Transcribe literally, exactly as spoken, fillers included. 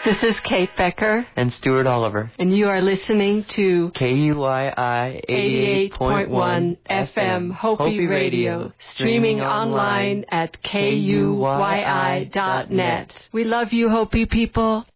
This is Kate Becker. And Stuart Oliver. And you are listening to K U Y I eighty-eight point one F M Hopi Radio, streaming online at K U Y I dot net. We love you, Hopi people.